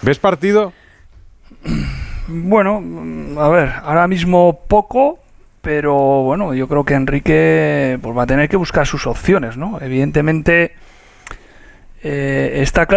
¿Ves partido? Bueno, a ver, ahora mismo poco, pero bueno, yo creo que Enrique pues va a tener que buscar sus opciones, ¿no? Evidentemente está claro